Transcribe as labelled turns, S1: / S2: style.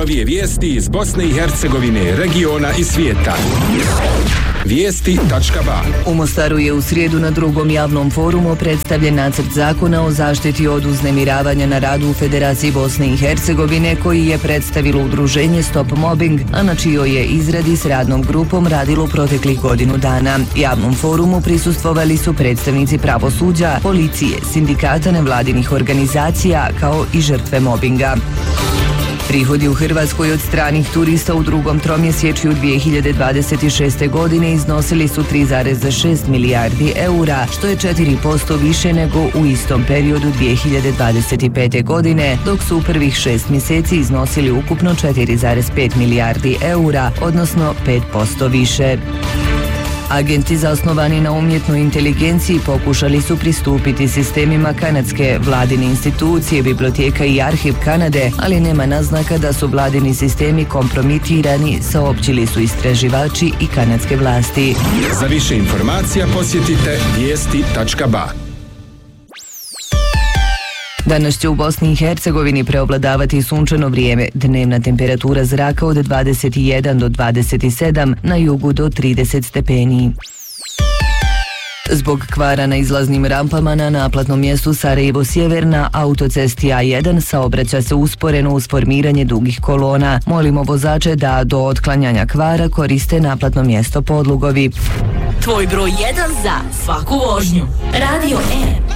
S1: Najnovije vijesti iz Bosne i Hercegovine, regiona i svijeta. Vijesti.ba.
S2: U Mostaru je u srijedu na drugom javnom forumu predstavljen nacrt zakona o zaštiti od uznemiravanja na radu u Federaciji Bosne i Hercegovine koji je predstavilo udruženje Stop Mobbing, a na čijoj je izradi s radnom grupom radilo proteklih godinu dana. Javnom forumu prisustvovali su predstavnici pravosuđa, policije, sindikata nevladinih organizacija kao i žrtve mobinga. Prihodi u Hrvatskoj od stranih turista u drugom tromjesečju 2026. godine iznosili su 3,6 milijardi eura, što je 4% više nego u istom periodu 2025. godine, dok su u prvih 6 mjeseci iznosili ukupno 4,5 milijardi eura, odnosno 5% više. Agenti zasnovani na umjetnoj inteligenciji pokušali su pristupiti sistemima kanadske vladine institucije, biblioteka i arhiv Kanade, ali nema naznaka da su vladini sistemi kompromitirani, saopćili su istraživači i kanadske vlasti.
S1: Za više informacija posjetite vijesti.ba.
S2: Danas će u Bosni i Hercegovini preovladavati sunčano vrijeme, dnevna temperatura zraka od 21 do 27, na jugu do 30 stepeni. Zbog kvara na izlaznim rampama na naplatnom mjestu Sarajevo Sjever na autocesti A1 saobraća se usporeno uz formiranje dugih kolona. Molimo vozače da do otklanjanja kvara koriste naplatno mjesto Podlugovi.
S3: Tvoj broj 1 za svaku vožnju. Radio M.